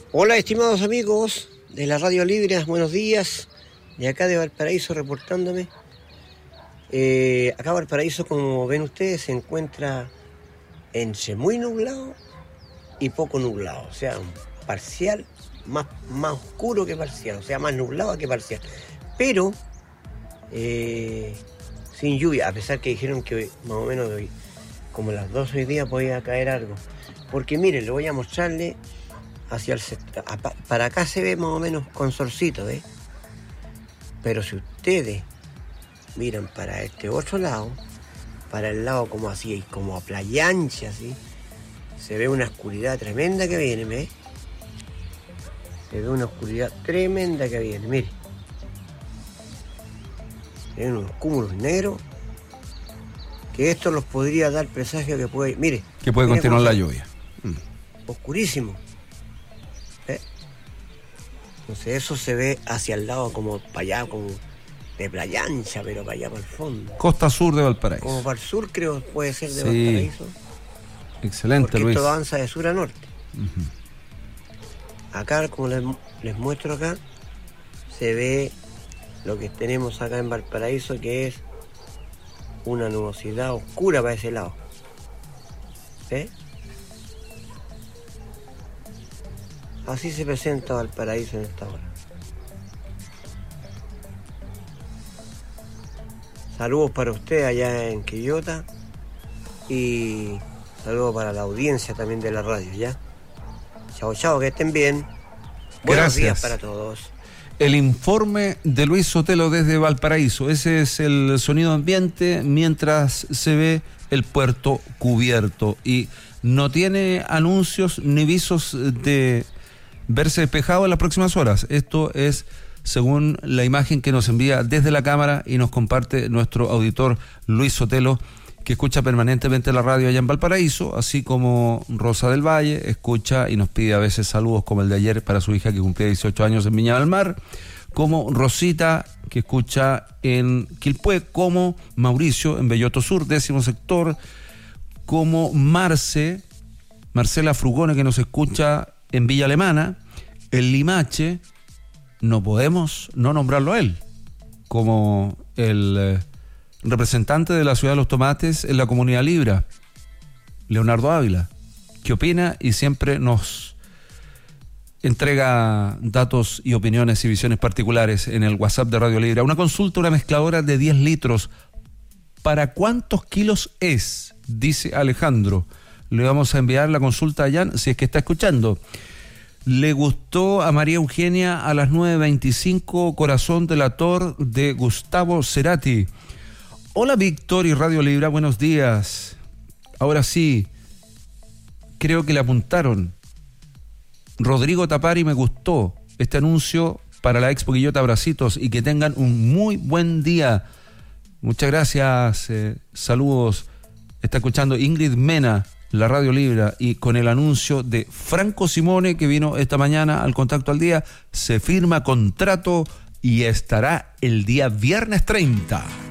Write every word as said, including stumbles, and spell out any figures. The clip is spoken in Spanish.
Hola, estimados amigos de la Radio Libre, buenos días. De acá de Valparaíso reportándome. Eh, acá Valparaíso, como ven ustedes, se encuentra entre muy nublado y poco nublado. O sea, un parcial, más, más oscuro que parcial. O sea, más nublado que parcial. Pero eh, sin lluvia, a pesar que dijeron que más o menos hoy, como las doce hoy día podía caer algo. Porque miren, le voy a mostrarle hacia el sector. Para acá se ve más o menos con solcito, ¿eh? Pero si ustedes miran para este otro lado, para el lado como así, como a playa ancha, así, se ve una oscuridad tremenda que viene, ¿ves? Se ve una oscuridad tremenda que viene, mire. Se ven unos cúmulos negros, que esto los podría dar presagio que puede, mire. Que puede mire continuar la lluvia. Mm. Oscurísimo. ¿Eh? Entonces eso se ve hacia el lado como para allá, como de playa ancha, pero para allá para el fondo. Costa sur de Valparaíso. Como para el sur creo puede ser de sí. Valparaíso. Excelente, porque Luis. Esto avanza de sur a norte. Uh-huh. Acá, como les, les muestro acá, se ve lo que tenemos acá en Valparaíso, que es una nubosidad oscura para ese lado. ¿Eh? Así se presenta Valparaíso en esta hora. Saludos para usted allá en Quillota y saludos para la audiencia también de la radio, ¿ya? Chao, chao, que estén bien. Buenos Gracias. días para todos. El informe de Luis Sotelo desde Valparaíso. Ese es el sonido ambiente mientras se ve el puerto cubierto y no tiene anuncios ni visos de verse despejado en las próximas horas. Esto es según la imagen que nos envía desde la cámara y nos comparte nuestro auditor Luis Sotelo, que escucha permanentemente la radio allá en Valparaíso, así como Rosa del Valle escucha y nos pide a veces saludos como el de ayer para su hija que cumplía dieciocho años en Viña del Mar, como Rosita que escucha en Quilpué, como Mauricio en Belloto Sur, décimo sector, como Marce, Marcela Frugone que nos escucha en Villa Alemana, el Limache. No podemos no nombrarlo a él como el eh, representante de la ciudad de los tomates en la comunidad Libra, Leonardo Ávila, que opina y siempre nos entrega datos y opiniones y visiones particulares en el WhatsApp de Radio Libra. Una consulta, una mezcladora de diez litros. ¿Para cuántos kilos es? Dice Alejandro. Le vamos a enviar la consulta a Jan si es que está escuchando. Le gustó a María Eugenia a las nueve veinticinco Corazón delator de Gustavo Cerati. Hola Víctor y Radio Libra, buenos días. Ahora sí, creo que le apuntaron. Rodrigo Tapari, me gustó este anuncio para la Expo Quillota Bracitos y que tengan un muy buen día. Muchas gracias, eh, saludos. Está escuchando Ingrid Mena, la Radio Libra, y con el anuncio de Franco Simone que vino esta mañana al Contacto al Día, se firma contrato y estará el día viernes treinta.